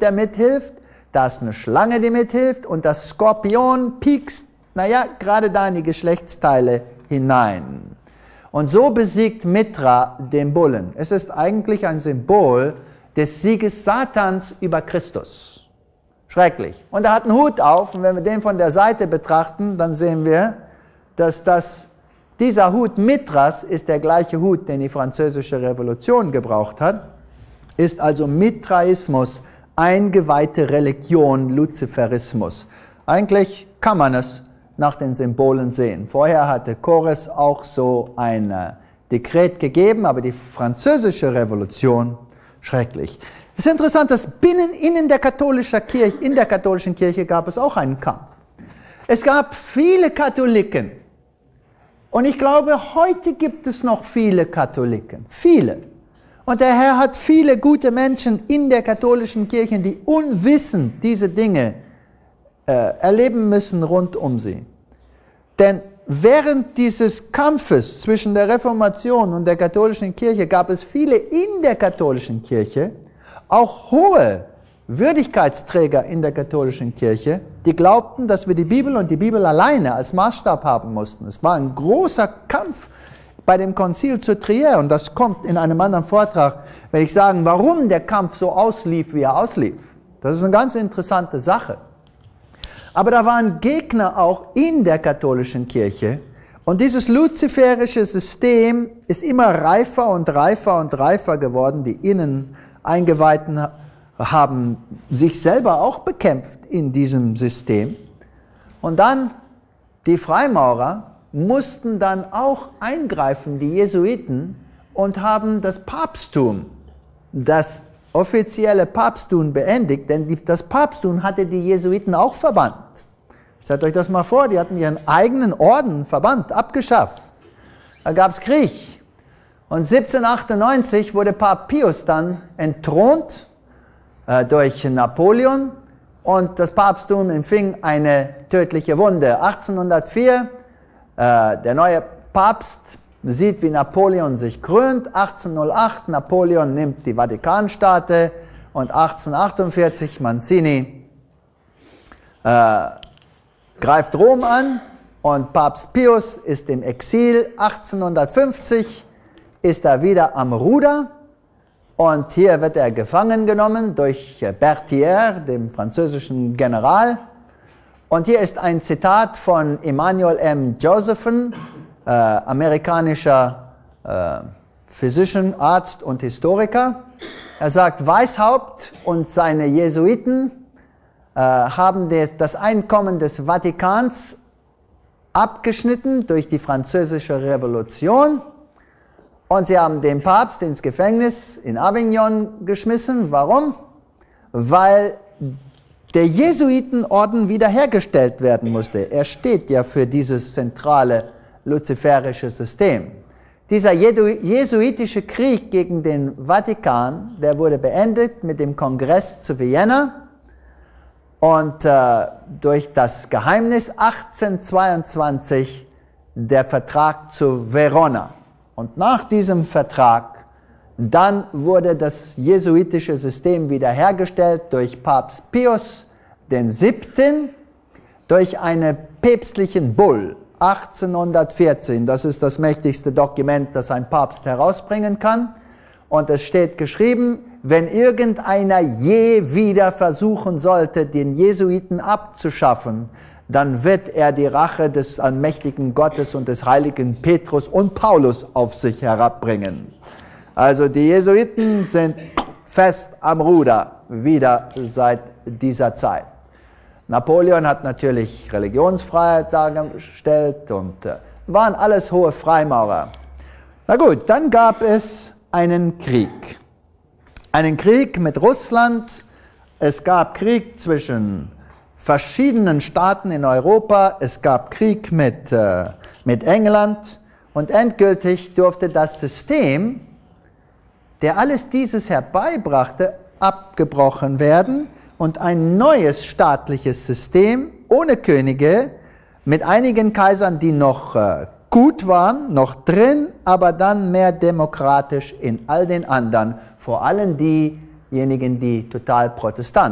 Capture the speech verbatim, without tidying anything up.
der mithilft, da ist eine Schlange, die mithilft und das Skorpion piekst, naja, gerade da in die Geschlechtsteile hinein. Und so besiegt Mithra den Bullen. Es ist eigentlich ein Symbol des Sieges Satans über Christus. Schrecklich. Und er hat einen Hut auf und wenn wir den von der Seite betrachten, dann sehen wir, dass das, dieser Hut Mithras ist der gleiche Hut, den die Französische Revolution gebraucht hat, ist also Mithraismus, eingeweihte Religion, Luziferismus. Eigentlich kann man es nach den Symbolen sehen. Vorher hatte Kores auch so ein äh, Dekret gegeben, aber die Französische Revolution, schrecklich. Es ist interessant, dass binnen, innen der katholischen Kirche, in der katholischen Kirche gab es auch einen Kampf. Es gab viele Katholiken. Und ich glaube, heute gibt es noch viele Katholiken. Viele. Und der Herr hat viele gute Menschen in der katholischen Kirche, die unwissend diese Dinge äh, erleben müssen rund um sie. Denn während dieses Kampfes zwischen der Reformation und der katholischen Kirche gab es viele in der katholischen Kirche, auch hohe Würdigkeitsträger in der katholischen Kirche, die glaubten, dass wir die Bibel und die Bibel alleine als Maßstab haben mussten. Es war ein großer Kampf bei dem Konzil zu Trier und das kommt in einem anderen Vortrag, werde ich sagen, warum der Kampf so auslief, wie er auslief. Das ist eine ganz interessante Sache. Aber da waren Gegner auch in der katholischen Kirche und dieses luziferische System ist immer reifer und reifer und reifer geworden. Die innen Eingeweihten haben sich selber auch bekämpft in diesem System. Und dann die Freimaurer mussten dann auch eingreifen, die Jesuiten, und haben das Papsttum, das offizielle Papsttum beendigt, denn die, das Papsttum hatte die Jesuiten auch verbannt. Stellt euch das mal vor, die hatten ihren eigenen Orden verbannt, abgeschafft. Da gab es Krieg. Und siebzehnhundertachtundneunzig wurde Papst Pius dann entthront äh, durch Napoleon und das Papsttum empfing eine tödliche Wunde. achtzehnhundertvier, äh, der neue Papst sieht, wie Napoleon sich krönt. achtzehnhundertacht, Napoleon nimmt die Vatikanstaaten und achtzehnhundertachtundvierzig, Mazzini äh, greift Rom an und Papst Pius ist im Exil. achtzehnhundertfünfzig ist er wieder am Ruder und hier wird er gefangen genommen durch Berthier, dem französischen General. Und hier ist ein Zitat von Emmanuel M. Josephson, äh, amerikanischer äh, Physician, Arzt und Historiker. Er sagt, Weishaupt und seine Jesuiten äh, haben des, das Einkommen des Vatikans abgeschnitten durch die Französische Revolution. Und sie haben den Papst ins Gefängnis in Avignon geschmissen. Warum? Weil der Jesuitenorden wiederhergestellt werden musste. Er steht ja für dieses zentrale luziferische System. Dieser jesuitische Krieg gegen den Vatikan, der wurde beendet mit dem Kongress zu Vienna und äh, durch das Geheimnis achtzehnhundertzweiundzwanzig der Vertrag zu Verona. Und nach diesem Vertrag, dann wurde das jesuitische System wiederhergestellt durch Papst Pius den Siebten durch einen päpstlichen Bull achtzehnhundertvierzehn. Das ist das mächtigste Dokument, das ein Papst herausbringen kann. Und es steht geschrieben, wenn irgendeiner je wieder versuchen sollte, den Jesuiten abzuschaffen, dann wird er die Rache des allmächtigen Gottes und des heiligen Petrus und Paulus auf sich herabbringen. Also die Jesuiten sind fest am Ruder, wieder seit dieser Zeit. Napoleon hat natürlich Religionsfreiheit dargestellt und äh, waren alles hohe Freimaurer. Na gut, dann gab es einen Krieg. Einen Krieg mit Russland. Es gab Krieg zwischen verschiedenen Staaten in Europa. Es gab Krieg mit, äh, mit England. Und endgültig durfte das System, der alles dieses herbeibrachte, abgebrochen werden und ein neues staatliches System ohne Könige, mit einigen Kaisern, die noch äh, gut waren, noch drin, aber dann mehr demokratisch in all den anderen, vor allem diejenigen, die total Protestanten